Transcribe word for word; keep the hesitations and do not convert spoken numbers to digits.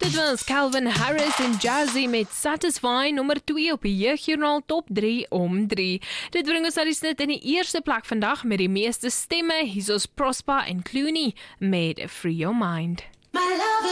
Dit was Calvin Harris en Jazzy met Satisfy, nommer twee op die Jeugjoernaal Top drie om drie. Dit bring ons na die snit in die eerste plek vandag met die meeste stemme. Hier is Prosper en Clooney met Free Your Mind. My love